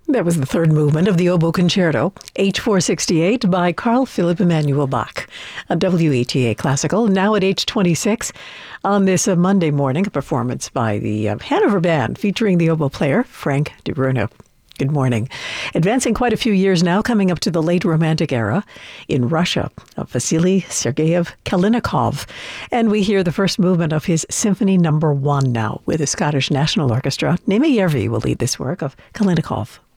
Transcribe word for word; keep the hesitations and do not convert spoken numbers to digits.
That was the third movement of the Oboe Concerto, H four sixty-eight by Carl Philipp Emanuel Bach. A W E T A Classical, now at H twenty-six. On this uh, Monday morning, a performance by the uh, Hanover Band featuring the oboe player, Frank DeBruno. Good morning. Advancing quite a few years now, coming up to the late Romantic era in Russia of Vasily Sergeyev Kalinikov. And we hear the first movement of his Symphony Number One now with the Scottish National Orchestra. Naima Järvi will lead this work of Kalinikov.